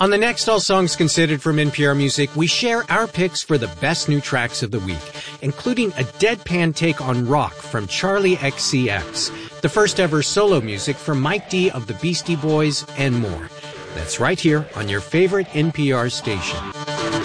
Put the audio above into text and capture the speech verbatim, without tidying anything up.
On the next All Songs Considered from N P R Music, we share our picks for the best new tracks of the week, including a deadpan take on rock from Charlie X C X, the first ever solo music from Mike D of the Beastie Boys, and more. That's right here on your favorite N P R station.